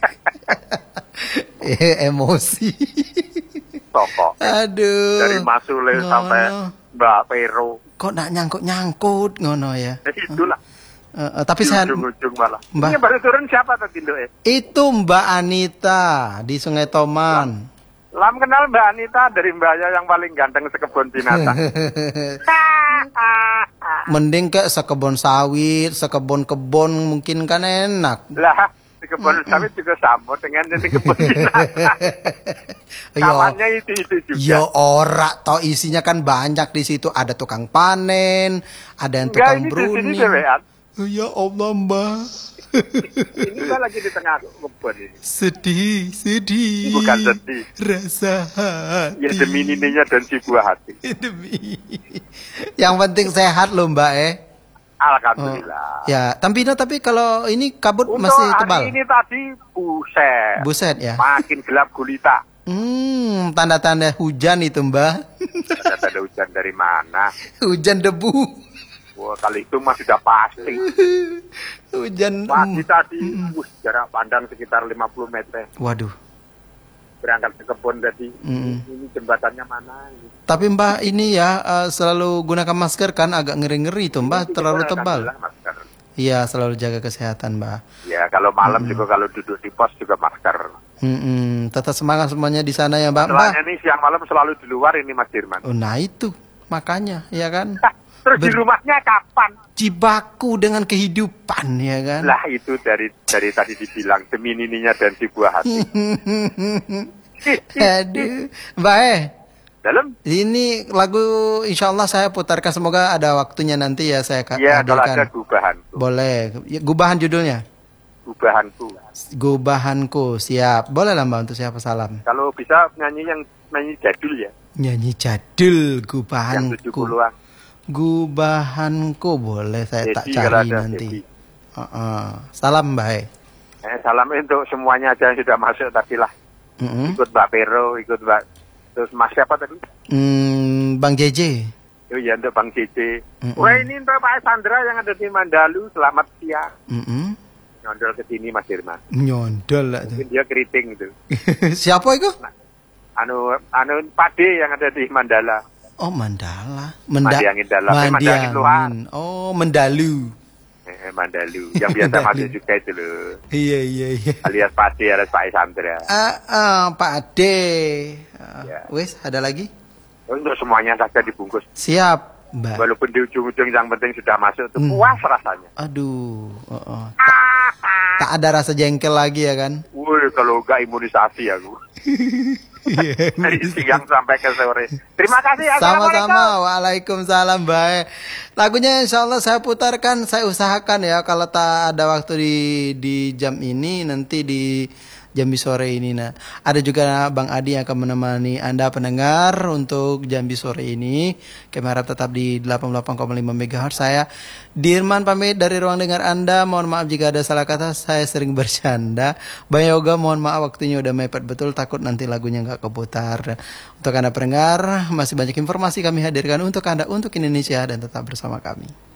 Emosi. Toko. Aduh. Dari Mas Sule sampai Mbak Pero. Kok nak nyangkut ngono ya? Jadi itulah. Tapi di saya ujung-ujung malah. Mbak. Ini baru turun siapa tadi Nduk? Itu Mbak Anita di Sungai Toman. Lam kenal Mbak Anita dari Mbak Aya yang paling ganteng sekebun binatang. Mending kayak sekebun sawit, sekebun-kebun mungkin kan enak. Lah, sekebun sawit juga sama dengan sekebun binatang. Kawannya itu juga. Ya ora toh isinya kan banyak di situ, ada tukang panen, ada yang tukang bruni. Ya Allah, Mbak. Ini Mbak lagi di tengah kebun ini. Sedih. Bukan sedih. Rasa hati. Ya demi nininya dan si buah hati. Demi. Yang penting sehat loh Mbak Alhamdulillah. Ya, tapi kalau ini kabut untuk masih tebal. Hari ini tadi Buset ya. Makin gelap gulita. Tanda-tanda hujan itu Mbak. Tanda-tanda hujan dari mana? Hujan debu. Wah, kali itu masih sudah pasti. Hujan. Pagi tadi, jarak pandang sekitar 50 meter. Waduh. Berangkat ke kebun tadi. Ini jembatannya mana? Tapi Mbak ini ya selalu gunakan masker kan, agak ngeri-ngeri tuh Mbak, terlalu tebal. Iya, selalu jaga kesehatan Mbak. Ya, kalau malam juga kalau duduk di pos juga masker. Tetap semangat semuanya di sana ya Mbak. Setelahnya nih siang malam selalu di luar ini Mas Dirman. Oh, nah itu makanya ya kan. Terus di rumahnya kapan? Jibaku dengan kehidupan ya kan. Lah itu dari tadi dibilang demi nininya dan si buah hati. Aduh, Mbak Dalam? Ini lagu insya Allah saya putarkan, semoga ada waktunya nanti ya saya Iya, kalau ada hadirkan. gubahanku. Boleh. Gubahan judulnya? Gubahanku, siap. Boleh lah Mbak untuk siapa salam. Kalau bisa nyanyi jadul ya. Nyanyi jadul Gubahanku. Yang 70-an. Gubahanku boleh saya tak cari nanti. Salam Mbak. Salam untuk semuanya aja yang sudah masuk tadi lah. Ikut Mbak Pero, ikut Mbak. Terus Mas siapa tadi? Bang JJ. Oh iya, untuk Bang JJ. Wah, ini untuk Pak Sandra yang ada di Mandalu. Selamat siang. Nyondol ke sini Mas Irma. Nyondol lah tuh. Mungkin dia keriting itu. Siapa itu? Anu Pak D yang ada di Mandala. Oh, Mandala. Mandiangin dalam. Mandiangin. Oh, Mendalu. Mandalu. Yang biasa masuk juga itu loh. Iya. Alias Pak D, alias Pak Sandra. Pak D. Wes, ada lagi? Untuk semuanya saja dibungkus. Siap, Mbak. Walaupun di ujung-ujung yang penting sudah masuk itu puas rasanya. Aduh. Tak ada rasa jengkel lagi ya kan? Wih, kalau enggak imunisasi aku. Dari siang sampai ke sore. Terima kasih. Sama-sama. Waalaikumsalam. Baik. Lagunya insya Allah saya putarkan. Saya usahakan ya. Kalau tak ada waktu di jam ini, nanti di Jambi sore ini. Nah, ada juga Bang Adi yang akan menemani Anda pendengar untuk Jambi sore ini. Kami harap tetap di 88,5 MHz. Saya Dirman pamit dari ruang dengar Anda. Mohon maaf jika ada salah kata. Saya sering bercanda. Bang Yoga mohon maaf waktunya udah mepet betul. Takut nanti lagunya nggak keputar. Untuk Anda pendengar, masih banyak informasi kami hadirkan untuk Anda, untuk Indonesia, dan tetap bersama kami.